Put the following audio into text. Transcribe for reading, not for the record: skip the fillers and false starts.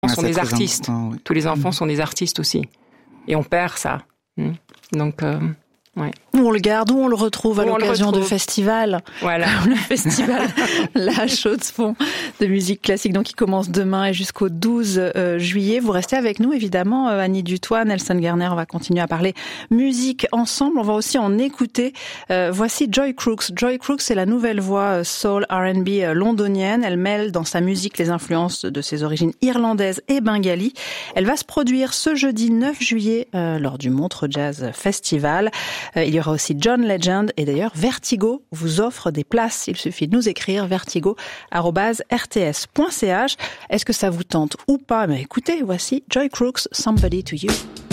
sont des artistes. Oui. Tous les enfants sont des artistes aussi. Et on perd ça. Donc, ouais. Où on le garde, où on le retrouve à l'occasion de festivals. Voilà. Le festival La Chaux-de-Fonds de musique classique, donc qui commence demain et jusqu'au 12 juillet. Vous restez avec nous, évidemment, Annie Dutoit, Nelson Gerner. On va continuer à parler musique ensemble. On va aussi en écouter. Voici Joy Crooks. Joy Crooks, c'est la nouvelle voix soul R&B londonienne. Elle mêle dans sa musique les influences de ses origines irlandaises et bengali. Elle va se produire ce jeudi 9 juillet lors du Montreux Jazz Festival. Il y aura aussi John Legend et d'ailleurs Vertigo vous offre des places. Il suffit de nous écrire vertigo@rts.ch. Est-ce que ça vous tente ou pas? Mais écoutez, voici Joy Crooks, Somebody to You.